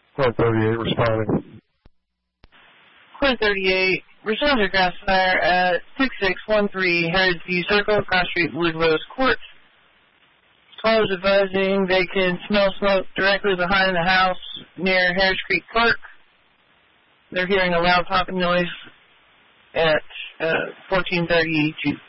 Core 38 responding. Core 38, respond to a grass fire at 6613 Heritage View Circle, Cross Street, Wood Rose Court. Callers advising they can smell smoke directly behind the house near Harris Creek Park. They're hearing a loud popping noise at 14:30 June.